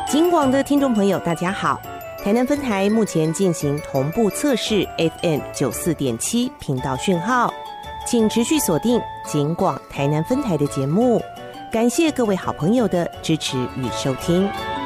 警广的听众朋友大家好，台南分台目前进行同步测试 FM 94.7频道讯号，请持续锁定警广台南分台的节目，感谢各位好朋友的支持与收听。